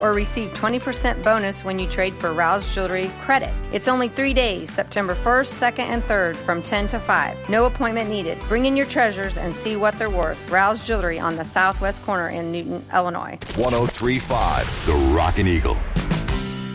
or receive 20% bonus when you trade for Rouse Jewelry credit. It's only 3 days, September 1st, 2nd, and 3rd from 10 to 5. No appointment needed. Bring in your treasures and see what they're worth. Rouse Jewelry on the southwest corner in Newton, Illinois. 103.5 The Rockin' Eagle.